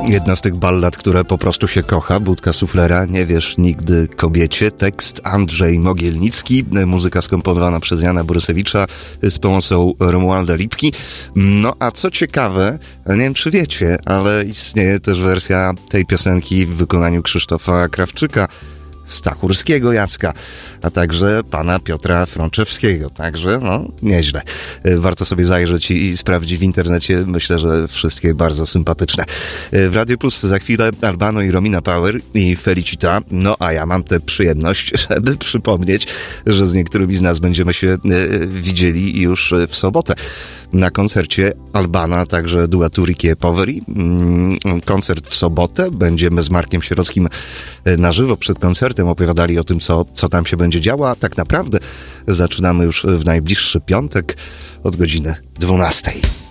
Jedna z tych ballad, które po prostu się kocha. Budka suflera, nie wiesz nigdy kobiecie. Tekst Andrzej Mogielnicki, muzyka skomponowana przez Jana Borysewicza z pomocą Romualda Lipki. No a co ciekawe, nie wiem czy wiecie, ale istnieje też wersja tej piosenki w wykonaniu Krzysztofa Krawczyka, Stachurskiego Jacka, a także pana Piotra Frączewskiego. Także, nieźle. Warto sobie zajrzeć i sprawdzić w internecie. Myślę, że wszystkie bardzo sympatyczne. W Radio Plus za chwilę Albano i Romina Power i Felicita. No, a ja mam tę przyjemność, żeby przypomnieć, że z niektórymi z nas będziemy się widzieli już w sobotę na koncercie Albana, także duetu Ricky Poveri. Koncert w sobotę. Będziemy z Markiem Sierockim na żywo przed koncertem opowiadali o tym, co tam się będzie działo, a tak naprawdę zaczynamy już w najbliższy piątek od godziny 12.